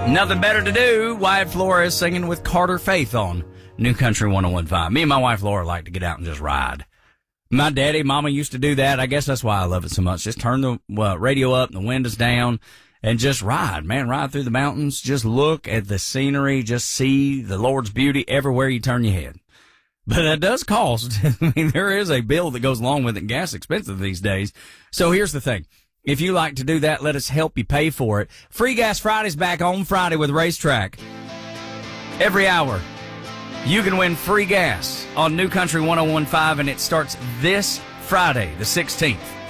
Nothing better to do. Wyatt Flores singing with Carter Faith on New Country 101.5. Me and my wife Laura like to get out and just ride. My daddy, mama used to do that. I guess that's why I love it so much. Just turn the radio up, and the windows down, and just ride, man. Ride through the mountains. Just look at the scenery. Just see the Lord's beauty everywhere you turn your head. But that does cost. I mean, there is a bill that goes along with it. Gas is expensive these days. So here's the thing. If you like to do that, let us help you pay for it. Free Gas Friday's back on Friday with Racetrack. Every hour, you can win free gas on New Country 101.5, and it starts this Friday, the 16th.